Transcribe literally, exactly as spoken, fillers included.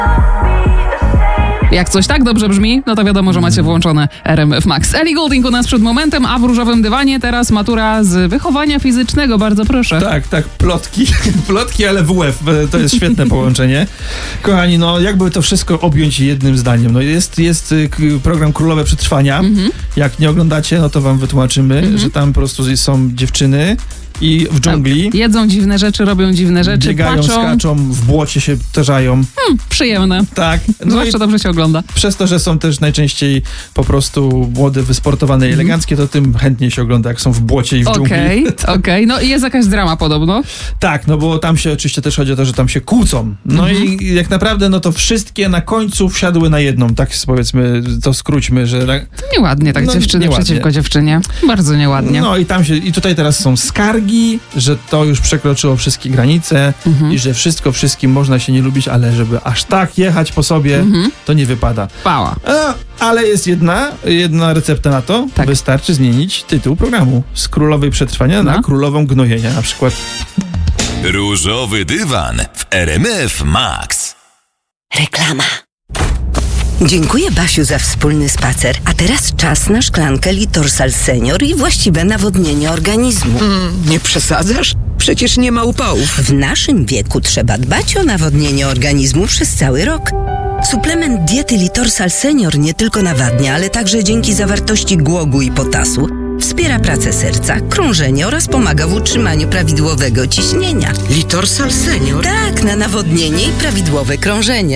Jak coś tak dobrze brzmi, no to wiadomo, że macie włączone R M F Max. Ellie Goulding u nas przed momentem, a w różowym dywanie teraz matura z wychowania fizycznego. Bardzo proszę. Tak, tak, plotki, plotki, ale W F, to jest świetne połączenie. Kochani, no jakby to wszystko objąć jednym zdaniem. No jest, jest program Królowe Przetrwania. Mhm. Jak nie oglądacie, no to wam wytłumaczymy, mhm. że tam po prostu są dziewczyny i w dżungli. Tak. Jedzą dziwne rzeczy, robią dziwne rzeczy, biegają, płaczą. skaczą, w błocie się tarzają. Hmm, przyjemne. Tak. No Zwłaszcza dobrze się ogląda. Przez to, że są też najczęściej po prostu młode, wysportowane i eleganckie, to tym chętnie się ogląda, jak są w błocie i w dżungli. Okej, okay, okej. Okay. No i jest jakaś drama podobno. Tak, no bo tam się oczywiście też chodzi o to, że tam się kłócą. No mhm. i jak naprawdę, no to wszystkie na końcu wsiadły na jedną. Tak powiedzmy, to skróćmy, że... To nieładnie tak, no, dziewczyny nieładnie. Przeciwko dziewczynie. Bardzo nieładnie. No i tam się, i tutaj teraz są skargi, że to już przekroczyło wszystkie granice mhm. i że wszystko wszystkim można się nie lubić, ale żeby aż tak jechać po sobie, mhm. to nie wypada. Pała. A, ale jest jedna, jedna recepta na to. Tak. Wystarczy zmienić tytuł programu z Królowej Przetrwania no. na Królową Gnojenia na przykład. Różowy dywan w R M F Max. Reklama. Dziękuję, Basiu, za wspólny spacer. A teraz czas na szklankę Litorsal Senior i właściwe nawodnienie organizmu. Mm, nie przesadzasz? Przecież nie ma upałów. W naszym wieku trzeba dbać o nawodnienie organizmu przez cały rok. Suplement diety Litorsal Senior nie tylko nawadnia, ale także dzięki zawartości głogu i potasu wspiera pracę serca, krążenie oraz pomaga w utrzymaniu prawidłowego ciśnienia. Litorsal Senior? Tak, na nawodnienie i prawidłowe krążenie.